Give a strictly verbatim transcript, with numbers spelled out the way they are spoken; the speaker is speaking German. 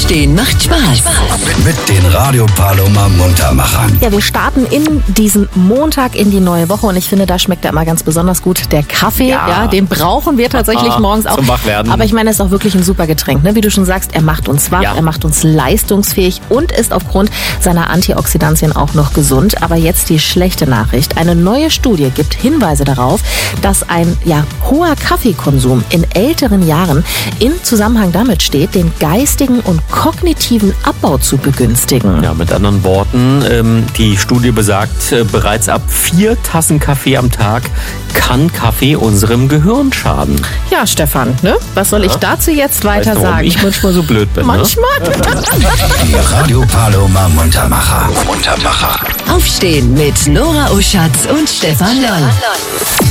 Aufstehen macht Spaß. Mit den Radio Paloma Muntermachern. Ja, wir starten in diesen Montag in die neue Woche und ich finde, da schmeckt er immer ganz besonders gut. Der Kaffee, ja, ja den brauchen wir tatsächlich ah, morgens auch. Zum Wachwerden. Aber ich meine, es ist auch wirklich ein super Getränk. Ne? Wie du schon sagst, er macht uns wach, ja. er macht uns leistungsfähig und ist aufgrund seiner Antioxidantien auch noch gesund. Aber jetzt die schlechte Nachricht. Eine neue Studie gibt Hinweise darauf, dass ein ja, hoher Kaffeekonsum in älteren Jahren in Zusammenhang damit steht, den geistigen und kognitiven Abbau zu begünstigen. Ja, mit anderen Worten, ähm, die Studie besagt, äh, bereits ab vier Tassen Kaffee am Tag kann Kaffee unserem Gehirn schaden. Ja, Stefan, ne? Was soll ja. ich dazu jetzt weiter weißt du, sagen? Ich manchmal so blöd bin. Manchmal? Ne? Die Radio Paloma Muntermacher. Muntermacher. Aufstehen mit Nora Uschatz und Stefan Loll.